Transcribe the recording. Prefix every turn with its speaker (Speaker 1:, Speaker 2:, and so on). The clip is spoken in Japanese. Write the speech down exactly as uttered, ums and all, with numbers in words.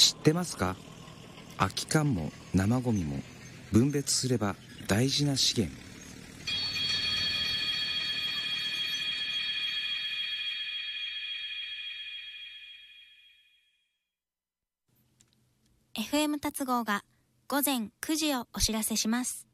Speaker 1: 知ってますか？空き缶も生ゴミも分別すれば大事な資源。
Speaker 2: エフエム 達合が午前くじをお知らせします。